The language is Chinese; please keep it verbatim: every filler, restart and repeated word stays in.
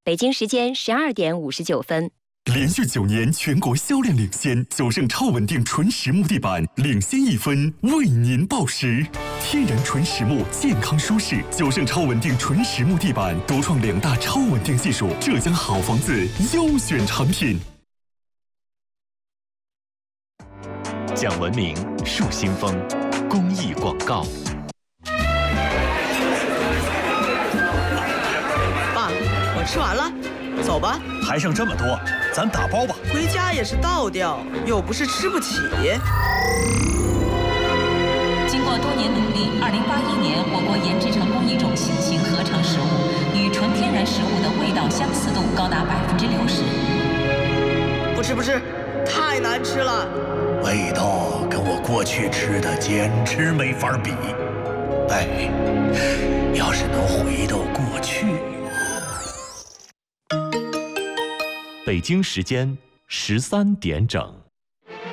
北京时间十二点五十九分。 连续九年全国销量领先，九盛超稳定纯实木地板领先一分，为您报时。天然纯实木，健康舒适。九盛超稳定纯实木地板独创两大超稳定技术，浙江好房子优选产品。 讲文明，树新风，公益广告。 爸，我吃完了，走吧。 还剩这么多，咱打包吧。 回家也是倒掉，又不是吃不起。 经过多年努力，二零八一年我国研制成功一种新型合成食物，与纯天然食物的味道相似度高达百分之六十。 不吃不吃，太难吃了。 味道跟我过去吃的简直没法比。哎，要是能回到过去。 北京时间十三点整。